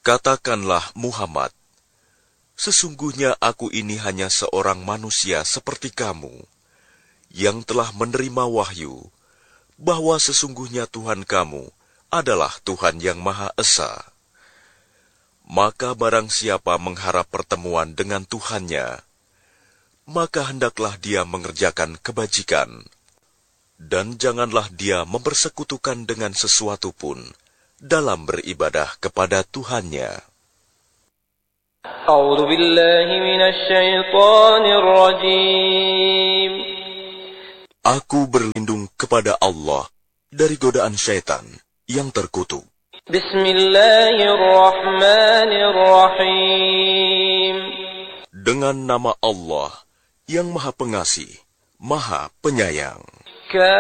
Katakanlah Muhammad, sesungguhnya aku ini hanya seorang manusia seperti kamu, yang telah menerima wahyu, bahwa sesungguhnya Tuhan kamu adalah Tuhan yang Maha Esa. Maka barang siapa mengharap pertemuan dengan Tuhannya, maka hendaklah dia mengerjakan kebajikan, dan janganlah dia mempersekutukan dengan sesuatu pun dalam beribadah kepada Tuhannya. A'udzu billahi minasy syaithanir rajim. Aku berlindung kepada Allah dari godaan syaitan yang terkutuk. Bismillahirrahmanirrahim. Dengan nama Allah yang Maha Pengasih, Maha Penyayang.